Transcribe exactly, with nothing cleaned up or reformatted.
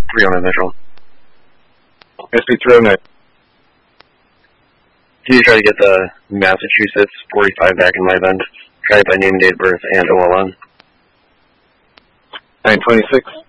three oh nine Metro. S P three oh nine. Can you try to get the Massachusetts forty-five back in my event? Try it by name, date of birth, and O L N. nine twenty-six.